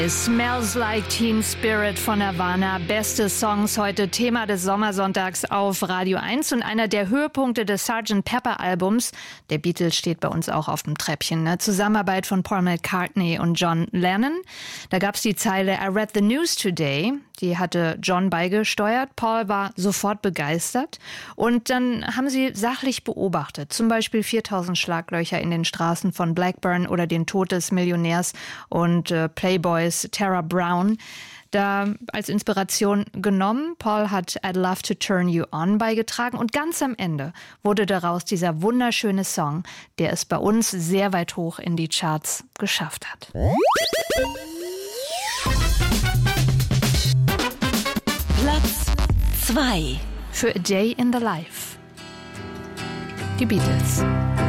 Smells Like Teen Spirit von Nirvana. Beste Songs heute Thema des Sommersonntags auf Radio 1 und einer der Höhepunkte des Sgt. Pepper Albums. Der Beatles steht bei uns auch auf dem Treppchen. Ne? Zusammenarbeit von Paul McCartney und John Lennon. Da gab es die Zeile I read the news today. Die hatte John beigesteuert. Paul war sofort begeistert. Und dann haben sie sachlich beobachtet. Zum Beispiel 4000 Schlaglöcher in den Straßen von Blackburn oder den Tod des Millionärs und Playboys Tara Brown. Da als Inspiration genommen. Paul hat I'd Love to Turn You On beigetragen. Und ganz am Ende wurde daraus dieser wunderschöne Song, der es bei uns sehr weit hoch in die Charts geschafft hat. Platz 2 für A Day in the Life. Die Beatles.